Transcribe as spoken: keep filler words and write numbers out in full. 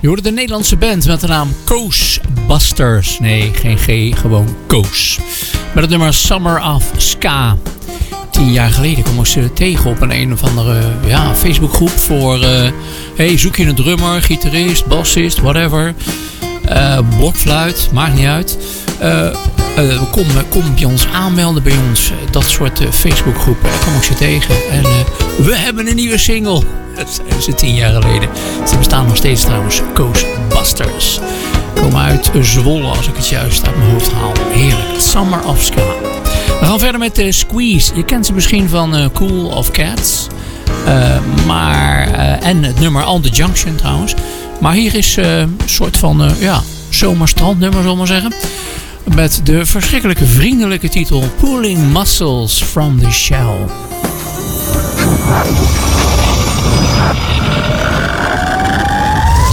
Je hoorde de Nederlandse band met de naam Coastbusters. Nee, geen G, gewoon Coast. Met het nummer Summer of Ska. Tien jaar geleden kwam ik ze tegen op een een of andere ja, Facebookgroep voor... Uh, hey, zoek je een drummer, gitarist, bassist, whatever. Uh, blokfluit, maakt niet uit. Uh, uh, kom, kom bij ons aanmelden bij ons. Dat soort uh, Facebookgroepen. Daar kwam ik ze tegen. En uh, we hebben een nieuwe single. Dat zijn ze tien jaar geleden. Ze bestaan nog steeds trouwens. Coastbusters. Komen uit Zwolle, als ik het juist uit mijn hoofd haal. Heerlijk. Summer of Ska. We gaan verder met uh, Squeeze. Je kent ze misschien van uh, Cool of Cats. Uh, maar, uh, en het nummer On The Junction trouwens. Maar hier is uh, een soort van uh, ja, zomerstrandnummer, zullen we maar zeggen. Met de verschrikkelijke vriendelijke titel Pulling Muscles From The Shell.